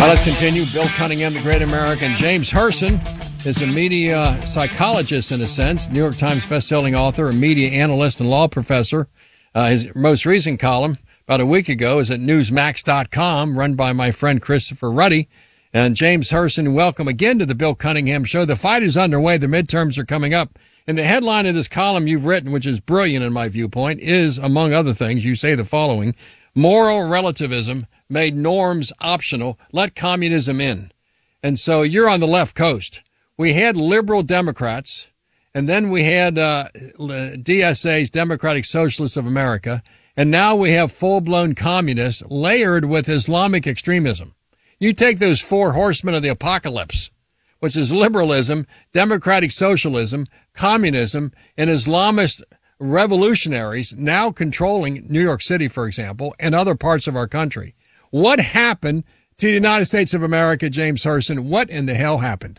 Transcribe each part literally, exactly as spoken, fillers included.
Well, let's continue. Bill Cunningham, the great American. James Herson is a media psychologist in a sense, New York Times bestselling author, a media analyst, and law professor. Uh, his most recent column about a week ago is at newsmax dot com, run by my friend Christopher Ruddy. And James Herson, welcome again to the Bill Cunningham Show. The fight is underway. The midterms are coming up. And the headline of this column you've written, which is brilliant in my viewpoint, is, among other things, you say the following: moral relativism made norms optional. Let communism in. And so you're on the left coast. We had liberal Democrats, and then we had uh, D S A's, Democratic Socialists of America, and now we have full-blown communists layered with Islamic extremism. You take those four horsemen of the apocalypse, which is liberalism, democratic socialism, communism, and Islamist revolutionaries now controlling New York City, for example, and other parts of our country. What happened to the United States of America, James Herson? What in the hell happened?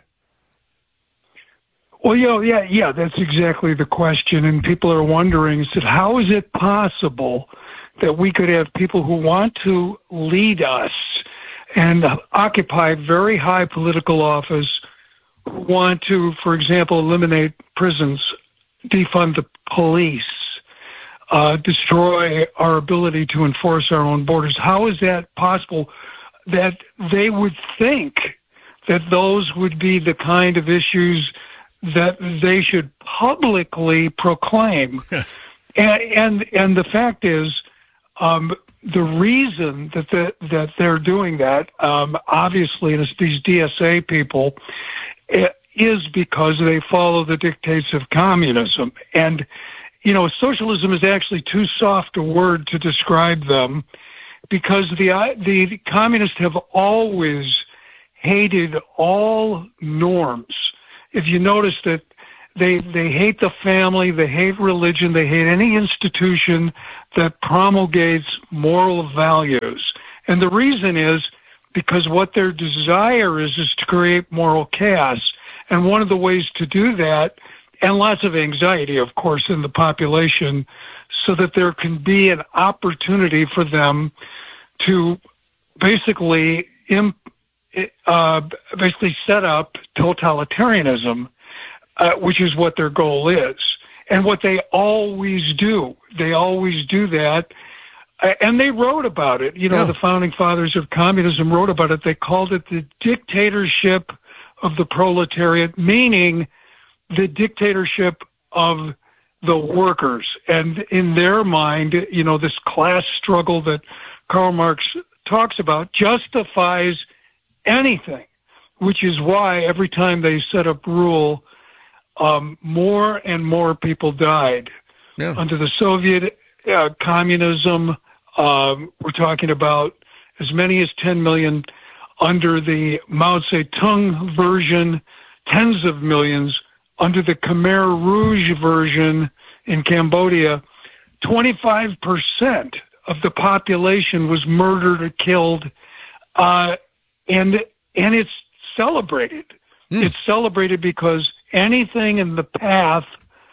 Well, you know, yeah, yeah, that's exactly the question. And people are wondering, is that how is it possible that we could have people who want to lead us and occupy very high political office, who want to, for example, eliminate prisons, defund the police, uh, destroy our ability to enforce our own borders? How is that possible that they would think that those would be the kind of issues that they should publicly proclaim? and, and and the fact is, um, the reason that the, that they're doing that, um, obviously, and it's these D S A people, is because they follow the dictates of communism. And, you know, socialism is actually too soft a word to describe them, because the the communists have always hated all norms. If you notice that they they hate the family, they hate religion, they hate any institution that promulgates moral values. And the reason is because what their desire is is to create moral chaos. And one of the ways to do that, and lots of anxiety, of course, in the population, so that there can be an opportunity for them to basically imp, uh, basically set up totalitarianism, uh, which is what their goal is. And what they always do, they always do that. And they wrote about it. You know, yeah. The founding fathers of communism wrote about it. They called it the dictatorship of the proletariat, meaning the dictatorship of the workers. And in their mind, you know, this class struggle that Karl Marx talks about justifies anything, which is why every time they set up rule, um, more and more people died. Yeah. Under the Soviet uh, communism, um, we're talking about as many as ten million. Under the Mao Zedong version, tens of millions. Under the Khmer Rouge version in Cambodia, twenty-five percent of the population was murdered or killed, uh, and and it's celebrated. Mm. It's celebrated because anything in the path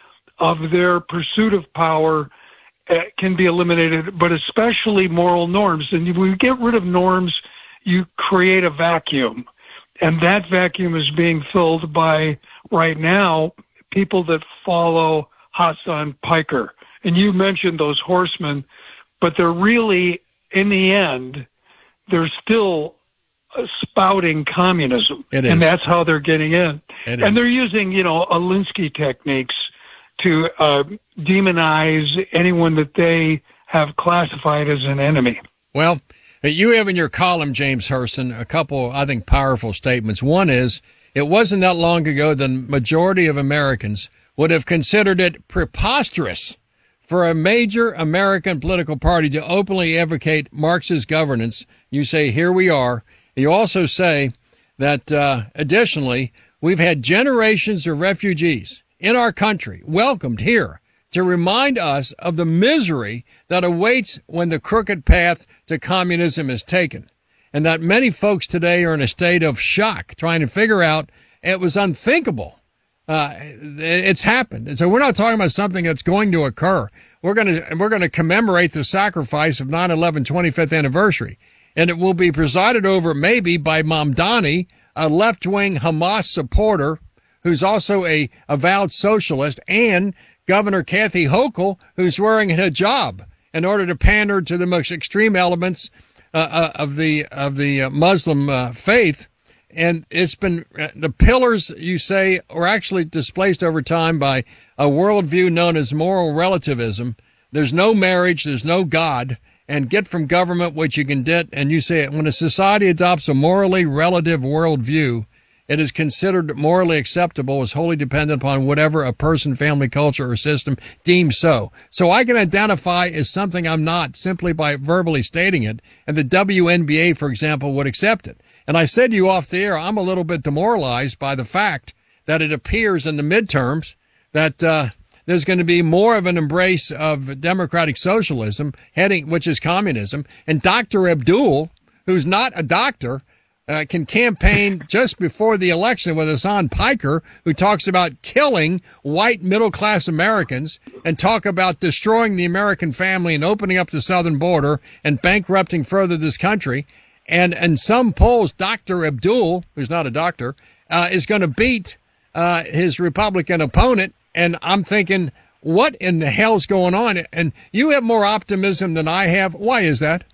of their pursuit of power uh, can be eliminated, but especially moral norms. And when you get rid of norms, you create a vacuum. And that vacuum is being filled by, right now, people that follow Hassan Piker. And you mentioned those horsemen, but they're really, in the end, they're still spouting communism. It is. And that's how they're getting in. It and is. They're using, you know, Alinsky techniques to uh, demonize anyone that they have classified as an enemy. Well, you have in your column, James Herson, a couple, I think, powerful statements. One is, it wasn't that long ago the majority of Americans would have considered it preposterous for a major American political party to openly advocate Marxist governance. You say, here we are. You also say that, uh, additionally, we've had generations of refugees in our country welcomed here to remind us of the misery that awaits when the crooked path to communism is taken, and that many folks today are in a state of shock trying to figure out it was unthinkable. Uh, it's happened. And so we're not talking about something that's going to occur. We're going to, we're going to commemorate the sacrifice of nine eleven twenty-fifth anniversary. and it will be presided over maybe by Mamdani, a left-wing Hamas supporter who's also a avowed socialist, and Governor Kathy Hochul, who's wearing a hijab in order to pander to the most extreme elements uh, uh, of the of the uh, Muslim uh, faith. And it's been uh, the pillars, you say, are actually displaced over time by a worldview known as moral relativism. There's no marriage, there's no God, and get from government what you can get. And you say when a society adopts a morally relative worldview, it is considered morally acceptable as wholly dependent upon whatever a person, family, culture, or system deems so. So I can identify as something I'm not simply by verbally stating it, and the W N B A, for example, would accept it. And I said to you off the air, I'm a little bit demoralized by the fact that it appears in the midterms that uh, there's going to be more of an embrace of democratic socialism, heading, which is communism, and Doctor Abdul, who's not a doctor, Uh, can campaign just before the election with Hasan Piker, who talks about killing white middle-class Americans and talk about destroying the American family and opening up the southern border and bankrupting further this country. And in some polls, Doctor Abdul, who's not a doctor, uh, is going to beat uh, his Republican opponent. And I'm thinking, what in the hell's going on? And you have more optimism than I have. Why is that?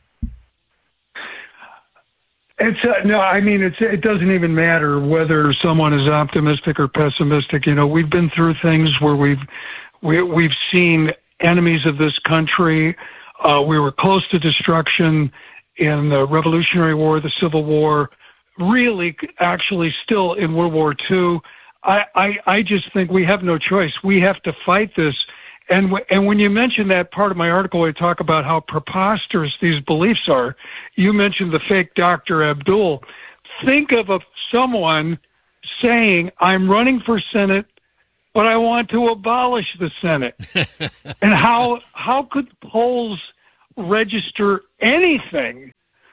It's uh, no, I mean, it's it doesn't even matter whether someone is optimistic or pessimistic. You know, we've been through things where we've we, we've seen enemies of this country. Uh, we were close to destruction in the Revolutionary War, the Civil War. Really, actually, still in World War Two. I, I I just think we have no choice. We have to fight this. And w- and when you mention that part of my article, I talk about how preposterous these beliefs are. You mentioned the fake Doctor Abdul. Think of a, someone saying, "I'm running for Senate, but I want to abolish the Senate." And how how could polls register anything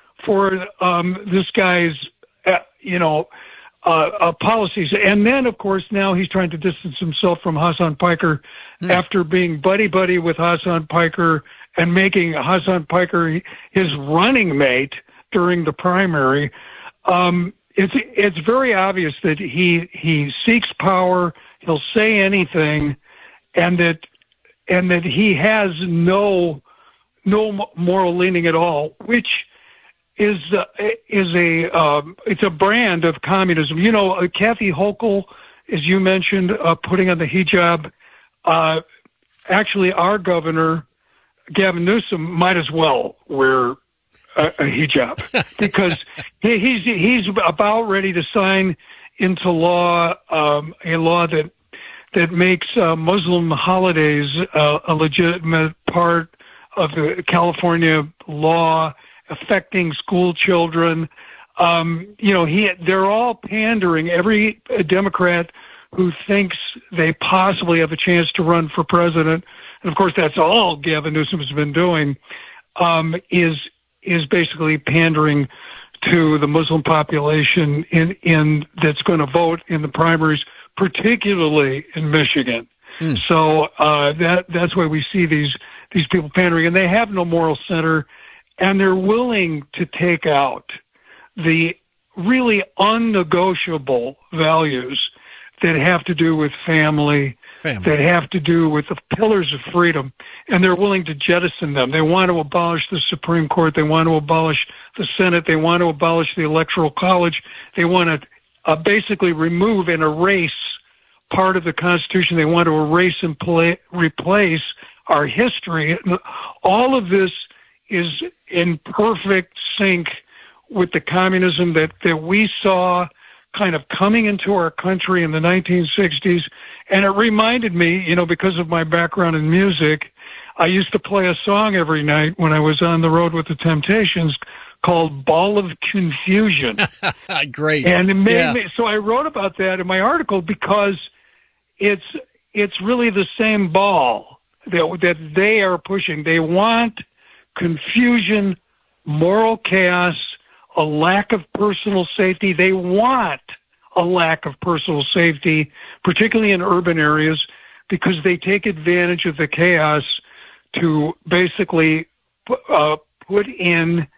for um, this guy's, uh, you know, uh, uh, policies? And then, of course, now he's trying to distance himself from Hasan Piker. Mm. After being buddy-buddy with Hasan Piker and making Hasan Piker his running mate during the primary, um, it's it's very obvious that he he seeks power. He'll say anything, and that and that he has no no moral leaning at all, which is uh, is a um, it's a brand of communism. You know, uh, Kathy Hochul, as you mentioned, uh, putting on the hijab. Uh, actually, our governor, Gavin Newsom, might as well wear a, a hijab because he, he's he's about ready to sign into law um, a law that that makes uh, Muslim holidays uh, a legitimate part of the California law affecting school children. Um, you know, he they're all pandering. Every Democrat who thinks they possibly have a chance to run for president, and of course that's all Gavin Newsom has been doing, um, is is basically pandering to the Muslim population in, in that's going to vote in the primaries, particularly in Michigan. Mm. So uh, that that's why we see these these people pandering, and they have no moral center, and they're willing to take out the really unnegotiable values that have to do with family, family, that have to do with the pillars of freedom, and they're willing to jettison them. They want to abolish the Supreme Court. They want to abolish the Senate. They want to abolish the Electoral College. They want to uh, basically remove and erase part of the Constitution. They want to erase and play, replace our history. All of this is in perfect sync with the communism that, that we saw kind of coming into our country in the nineteen sixties. And it reminded me, you know, because of my background in music, I used to play a song every night when I was on the road with the Temptations called Ball of Confusion. Great. And it made yeah. me, so I wrote about that in my article because it's, it's really the same ball that, that they are pushing. They want confusion, moral chaos, a lack of personal safety. They want a lack of personal safety, particularly in urban areas, because they take advantage of the chaos to basically uh, put in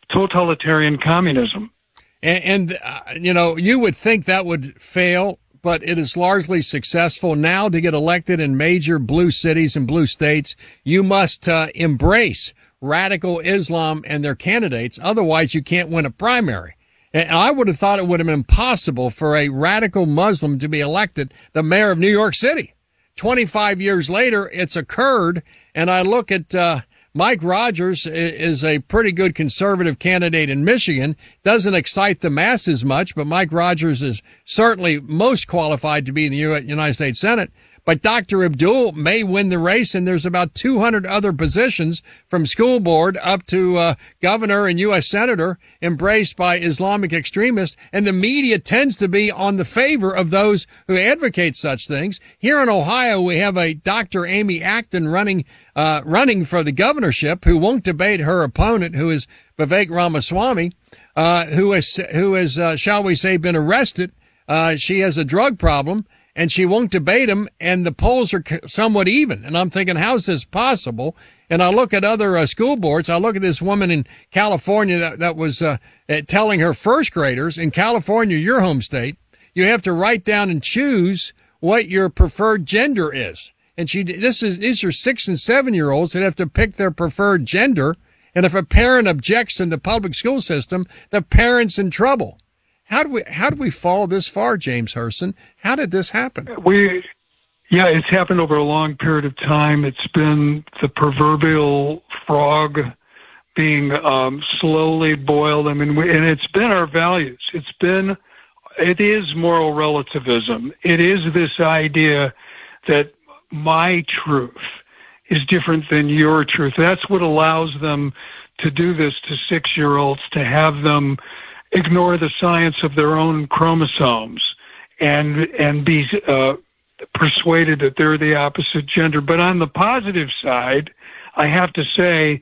totalitarian communism. And, and uh, you know, you would think that would fail, but it is largely successful. Now, to get elected in major blue cities and blue states, you must uh, embrace radical Islam and their candidates. Otherwise, you can't win a primary. And I would have thought it would have been impossible for a radical Muslim to be elected the mayor of New York City. twenty-five years later, it's occurred. And I look at uh, Mike Rogers is a pretty good conservative candidate in Michigan. Doesn't excite the masses much, but Mike Rogers is certainly most qualified to be in the United States Senate. But Doctor Abdul may win the race, and there's about two hundred other positions from school board up to uh, governor and U S senator embraced by Islamic extremists, and the media tends to be on the favor of those who advocate such things. Here in Ohio, we have a Doctor Amy Acton running uh, running for the governorship, who won't debate her opponent, who is Vivek Ramaswamy, uh, who has, who has uh, shall we say, been arrested. Uh, she has a drug problem. And she won't debate him, and the polls are somewhat even. And I'm thinking, how is this possible? And I look at other uh, school boards. I look at this woman in California that, that was uh, telling her first graders, in California, your home state, you have to write down and choose what your preferred gender is. And she, this is, these are six and seven year olds that have to pick their preferred gender. And if a parent objects in the public school system, the parent's in trouble. How do we how do we fall this far, James Herson? How did this happen? We, yeah, it's happened over a long period of time. It's been the proverbial frog being um, slowly boiled. I mean, we, and it's been our values. It's been, it is moral relativism. It is this idea that my truth is different than your truth. That's what allows them to do this to six-year-olds, to have them ignore the science of their own chromosomes and and be uh, persuaded that they're the opposite gender. But on the positive side, I have to say,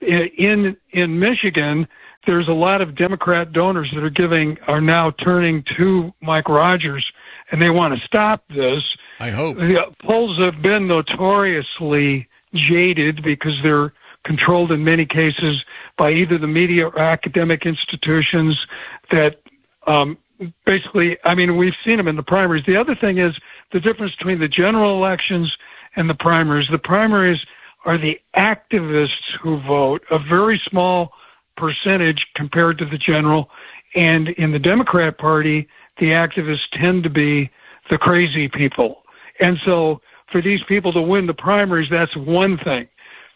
in in Michigan, there's a lot of Democrat donors that are giving are now turning to Mike Rogers, and they want to stop this. I hope. The polls have been notoriously jaded because they're controlled in many cases by either the media or academic institutions that um, basically, I mean, we've seen them in the primaries. The other thing is the difference between the general elections and the primaries. The primaries are the activists who vote, a very small percentage compared to the general. And in the Democrat Party, the activists tend to be the crazy people. And so for these people to win the primaries, that's one thing.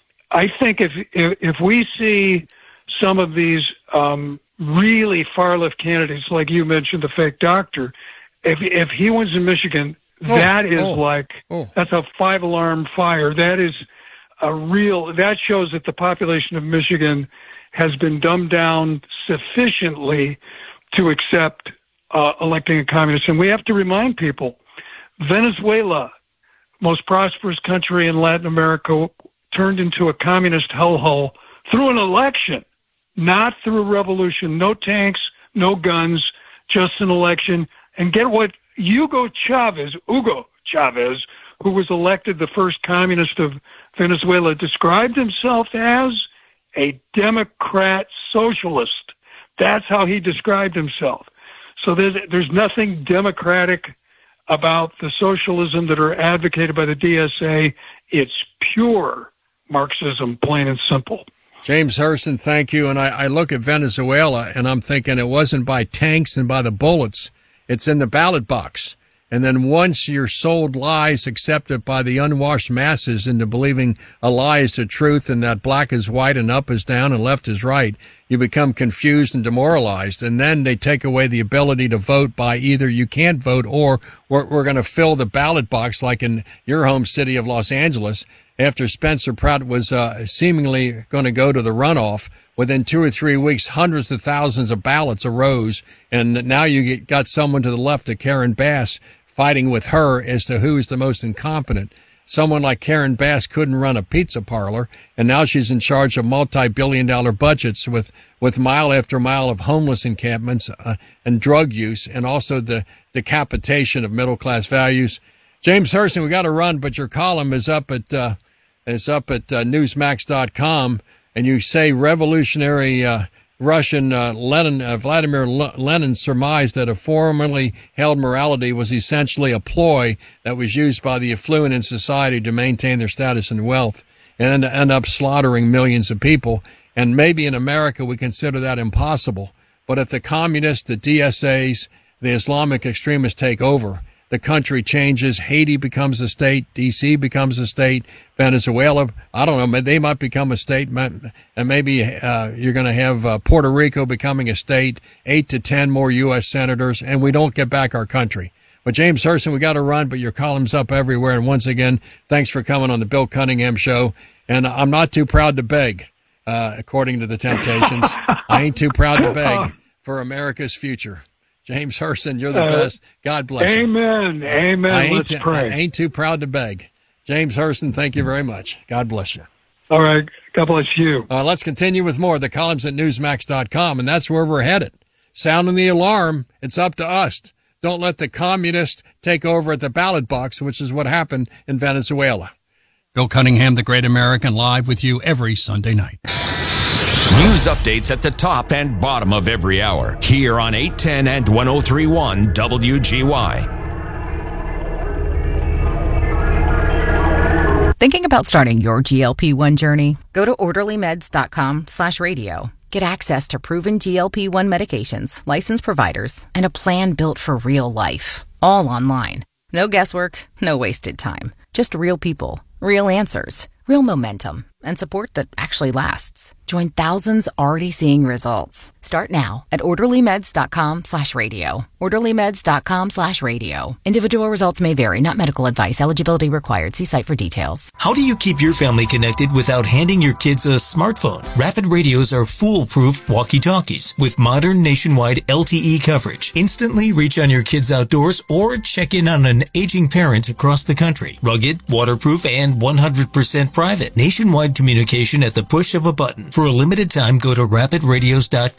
I think if, if if we see some of these um, really far-left candidates, like you mentioned, the fake doctor, if if he wins in Michigan, oh, that is oh, like oh. that's a five-alarm fire. That is a real. That shows that the population of Michigan has been dumbed down sufficiently to accept uh, electing a communist. And we have to remind people, Venezuela, most prosperous country in Latin America, turned into a communist hellhole through an election, not through a revolution. No tanks, no guns, just an election. And get what Hugo Chavez, Hugo Chavez, who was elected the first communist of Venezuela, described himself as a Democrat socialist. That's how he described himself. So there's, there's nothing democratic about the socialism that are advocated by the D S A. It's pure Marxism, plain and simple. James Herson, thank you. And I, I look at Venezuela and I'm thinking it wasn't by tanks and by the bullets. It's in the ballot box. And then once you're sold lies accepted by the unwashed masses into believing a lie is the truth and that black is white and up is down and left is right, you become confused and demoralized. And then they take away the ability to vote by either you can't vote or we're, we're going to fill the ballot box like in your home city of Los Angeles. After Spencer Pratt was uh, seemingly going to go to the runoff, within two or three weeks, hundreds of thousands of ballots arose. And now you get, got someone to the left of Karen Bass fighting with her as to who is the most incompetent. Someone like Karen Bass couldn't run a pizza parlor, and now she's in charge of multi-billion dollar budgets with, with mile after mile of homeless encampments uh, and drug use, and also the decapitation of middle-class values. James Herson, we got to run, but your column is up at uh, is up at uh, newsmax dot com, and you say revolutionary uh, Russian uh, Lenin, uh, Vladimir L- Lenin surmised that a formerly held morality was essentially a ploy that was used by the affluent in society to maintain their status and wealth and end up slaughtering millions of people. And maybe in America we consider that impossible. But if the communists, the D S As, the Islamic extremists take over, the country changes. Haiti becomes a state. D C becomes a state. Venezuela, I don't know, they might become a state. And maybe uh, you're going to have uh, Puerto Rico becoming a state, eight to ten more U S senators, and we don't get back our country. But James Hurston, we got to run, but your column's up everywhere. And once again, thanks for coming on the Bill Cunningham Show. And I'm not too proud to beg, uh, according to the Temptations. I ain't too proud to beg for America's future. James Hurston, you're the uh, best. God bless you. Amen. Amen. I ain't, Let's t- pray. I ain't too proud to beg. James Hurston, thank you very much. God bless you. All right. God bless you. Uh, let's continue with more. The columns at newsmax dot com, and that's where we're headed. Sounding the alarm. It's up to us. Don't let the communists take over at the ballot box, which is what happened in Venezuela. Bill Cunningham, the Great American, live with you every Sunday night. News updates at the top and bottom of every hour here on eight ten and ten thirty-one W G Y. Thinking about starting your G L P one journey? Go to orderly meds dot com slash radio. Get access to proven G L P one medications, licensed providers, and a plan built for real life. All online. No guesswork, no wasted time. Just real people, real answers, real momentum, and support that actually lasts. Join thousands already seeing results. Start now at orderly meds dot com slash radio. orderly meds dot com slash radio. Individual results may vary, not medical advice. Eligibility required. See site for details. How do you keep your family connected without handing your kids a smartphone? Rapid Radios are foolproof walkie-talkies with modern nationwide L T E coverage. Instantly reach on your kids outdoors or check in on an aging parent across the country. Rugged, waterproof, and one hundred percent private. Nationwide communication at the push of a button. For a limited time, go to rapid radios dot com.